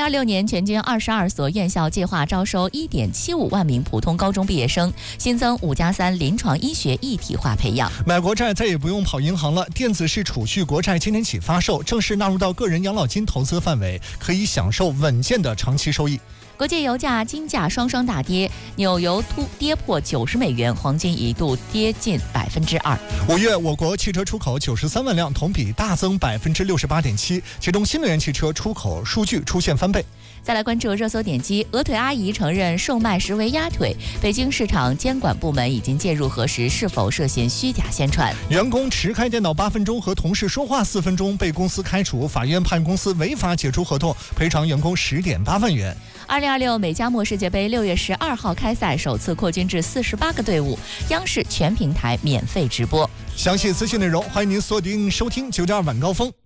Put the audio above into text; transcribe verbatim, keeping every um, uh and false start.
二六年全军二十二所院校计划招收一点七五万名普通高中毕业生，新增五加三临床医学一体化培养。 买国债再也不用跑银行了，电子式储蓄国债今天起发售，正式纳入到个人养老金投资范围，可以享受稳健的长期收益。 国际油价、金价双双大跌，纽油突跌破九十美元，黄金一度跌近百分之二。 五月，我国汽车出口九十三万辆，同比大增百分之六十八点七，其中新能源汽车出口数据出现翻倍。 再来关注热搜点击，鹅腿阿姨承认售卖实为鸭腿，北京市场监管部门已经介入核实是否涉嫌虚假宣传。 员工持开电脑八分钟和同事说话四分钟被公司开除，法院判公司违法解除合同，赔偿员工十点八万元。 二零二六美加墨世界杯六月十二号开赛，首次扩军至四十八个队伍，央视全平台免费直播。 详细资讯内容，欢迎您锁定收听九点二晚高峰。